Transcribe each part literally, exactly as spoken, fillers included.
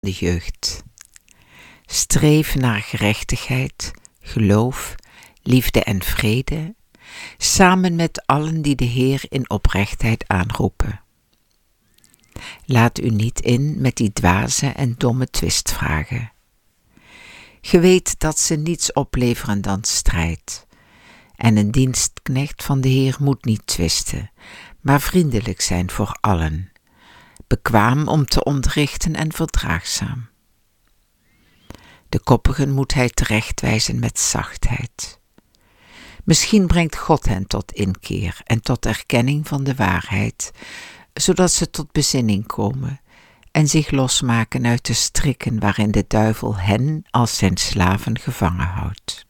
de jeugd. Streef naar gerechtigheid, geloof, liefde en vrede, samen met allen die de Heer in oprechtheid aanroepen. Laat u niet in met die dwaze en domme twistvragen. Ge weet dat ze niets opleveren dan strijd. En een dienstknecht van de Heer moet niet twisten, maar vriendelijk zijn voor allen, bekwaam om te onderrichten en verdraagzaam. De koppigen moet hij terechtwijzen met zachtheid. Misschien brengt God hen tot inkeer en tot erkenning van de waarheid, zodat ze tot bezinning komen en zich losmaken uit de strikken waarin de duivel hen als zijn slaven gevangen houdt.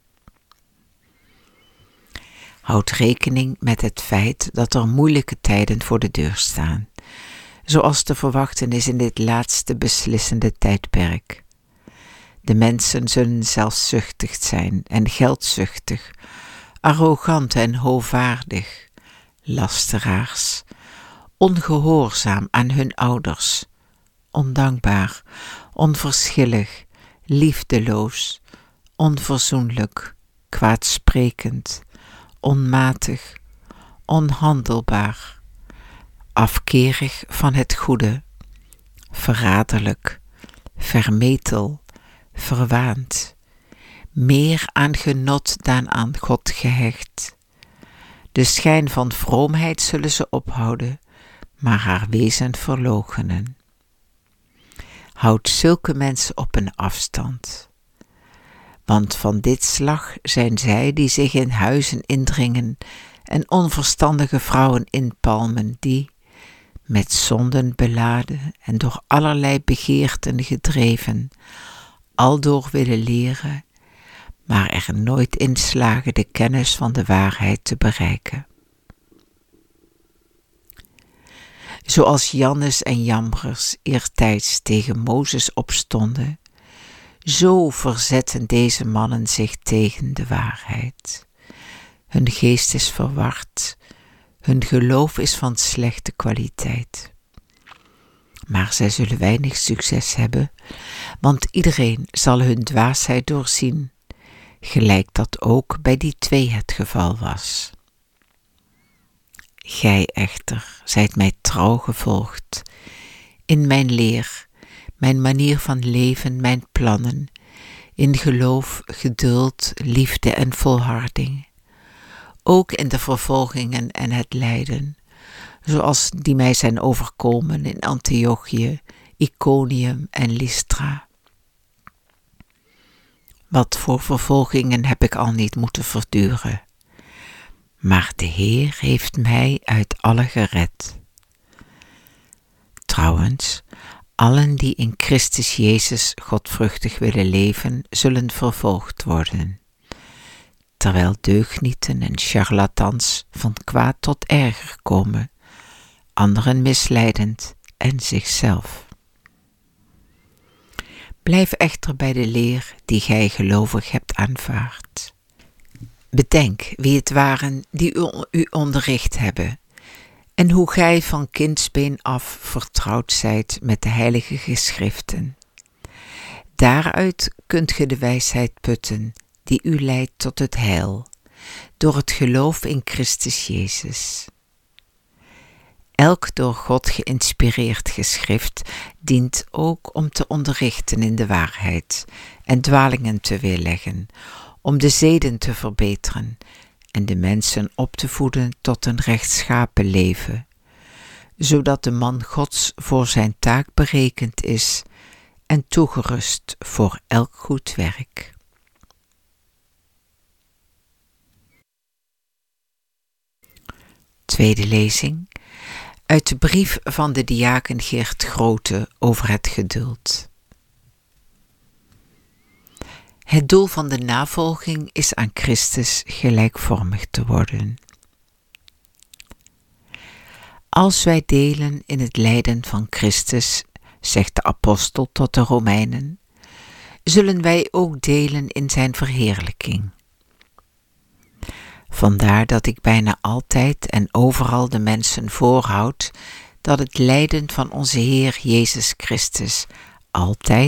Houd rekening met het feit dat er moeilijke tijden voor de deur staan, zoals te verwachten is in dit laatste beslissende tijdperk. De mensen zullen zelfzuchtig zijn en geldzuchtig, arrogant en hovaardig, lasteraars, ongehoorzaam aan hun ouders, ondankbaar, onverschillig, liefdeloos, onverzoenlijk, kwaadsprekend, onmatig, onhandelbaar, afkerig van het goede, verraderlijk, vermetel, verwaand, meer aan genot dan aan God gehecht. De schijn van vroomheid zullen ze ophouden, maar haar wezen verloochenen. Houd zulke mensen op een afstand. Want van dit slag zijn zij die zich in huizen indringen en onverstandige vrouwen inpalmen die, met zonden beladen en door allerlei begeerten gedreven, aldoor willen leren, maar er nooit in slagen de kennis van de waarheid te bereiken. Zoals Jannes en Jambres eertijds tegen Mozes opstonden, zo verzetten deze mannen zich tegen de waarheid. Hun geest is verward, hun geloof is van slechte kwaliteit. Maar zij zullen weinig succes hebben, want iedereen zal hun dwaasheid doorzien, gelijk dat ook bij die twee het geval was. Gij echter zijt mij trouw gevolgd, in mijn leer, mijn manier van leven, mijn plannen, in geloof, geduld, liefde en volharding, ook in de vervolgingen en het lijden, zoals die mij zijn overkomen in Antiochië, Iconium en Lystra. Wat voor vervolgingen heb ik al niet moeten verduren, maar de Heer heeft mij uit alle gered. Trouwens, allen die in Christus Jezus godvruchtig willen leven, zullen vervolgd worden, terwijl deugnieten en charlatans van kwaad tot erger komen, anderen misleidend en zichzelf. Blijf echter bij de leer die gij gelovig hebt aanvaard. Bedenk wie het waren die u, u onderricht hebben, en hoe gij van kindsbeen af vertrouwd zijt met de heilige geschriften. Daaruit kunt ge de wijsheid putten die u leidt tot het heil, door het geloof in Christus Jezus. Elk door God geïnspireerd geschrift dient ook om te onderrichten in de waarheid en dwalingen te weerleggen, om de zeden te verbeteren en de mensen op te voeden tot een rechtschapen leven, zodat de man Gods voor zijn taak berekend is en toegerust voor elk goed werk. Tweede lezing uit de brief van de diaken Geert Grote over het geduld. Het doel van de navolging is aan Christus gelijkvormig te worden. Als wij delen in het lijden van Christus, zegt de apostel tot de Romeinen, zullen wij ook delen in zijn verheerlijking. Vandaar dat ik bijna altijd en overal de mensen voorhoud dat het lijden van onze Heer Jezus Christus altijd